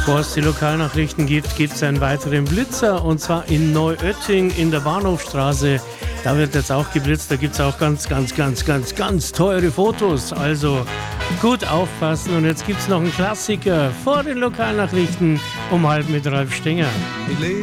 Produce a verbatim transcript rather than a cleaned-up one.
Bevor es die Lokalnachrichten gibt, gibt es einen weiteren Blitzer, und zwar in Neuötting in der Bahnhofstraße. Da wird jetzt auch geblitzt, da gibt es auch ganz, ganz, ganz, ganz, ganz teure Fotos. Also gut aufpassen. Und jetzt gibt es noch einen Klassiker vor den Lokalnachrichten um halb mit Ralf Stenger.